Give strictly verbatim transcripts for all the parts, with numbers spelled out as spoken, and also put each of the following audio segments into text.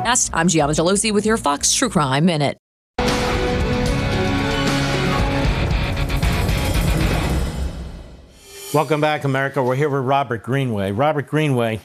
Podcast. I'm Gianna Gelosi with your Fox True Crime Minute. Welcome back, America. We're here with Robert Greenway. Robert Greenway,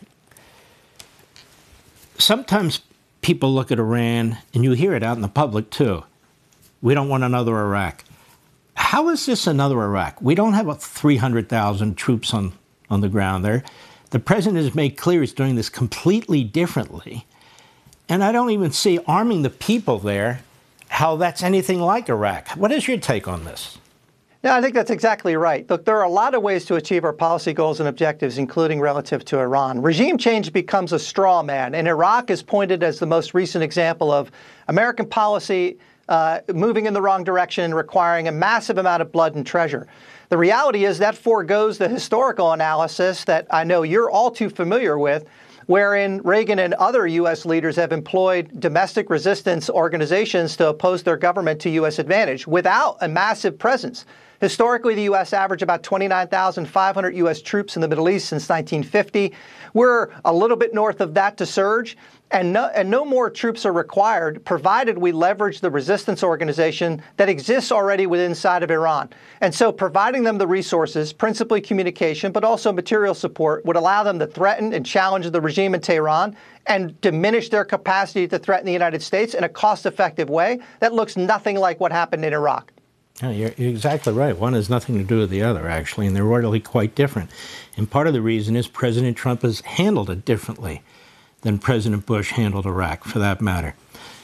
sometimes people look at Iran, and you hear it out in the public, too. We don't want another Iraq. How is this another Iraq? We don't have three hundred thousand troops on, on the ground there. The president has made clear he's doing this completely differently. And I don't even see arming the people there, how that's anything like Iraq. What is your take on this? Yeah, I think that's exactly right. Look, there are a lot of ways to achieve our policy goals and objectives, including relative to Iran. Regime change becomes a straw man, and Iraq is pointed as the most recent example of American policy uh, moving in the wrong direction, requiring a massive amount of blood and treasure. The reality is that foregoes the historical analysis that I know you're all too familiar with, wherein Reagan and other U S leaders have employed domestic resistance organizations to oppose their government to U S advantage without a massive presence. Historically, the U S averaged about twenty-nine thousand five hundred U S troops in the Middle East since nineteen fifty. We're a little bit north of that to surge, and no, and no more troops are required, provided we leverage the resistance organization that exists already within inside of Iran. And so providing them the resources, principally communication, but also material support, would allow them to threaten and challenge the regime in Tehran and diminish their capacity to threaten the United States in a cost-effective way that looks nothing like what happened in Iraq. Yeah, you're, you're exactly right. One has nothing to do with the other, actually, and they're really quite different. And part of the reason is President Trump has handled it differently than President Bush handled Iraq, for that matter.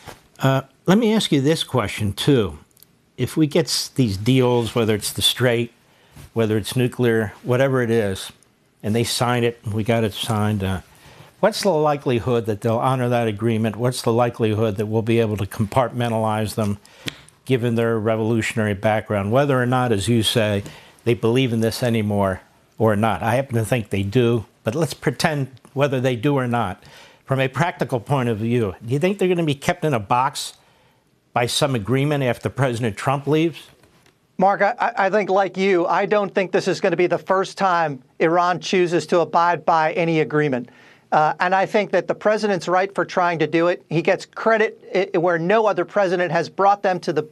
Uh, let me ask you this question, too. If we get these deals, whether it's the Strait, whether it's nuclear, whatever it is, and they sign it, and we got it signed, uh, what's the likelihood that they'll honor that agreement? What's the likelihood that we'll be able to compartmentalize them, given their revolutionary background, whether or not, as you say, they believe in this anymore or not? I happen to think they do, but let's pretend whether they do or not. From a practical point of view, do you think they're going to be kept in a box by some agreement after President Trump leaves? Mark, I, I think, like you, I don't think this is going to be the first time Iran chooses to abide by any agreement. Uh, and I think that the president's right for trying to do it. He gets credit where no other president has brought them to the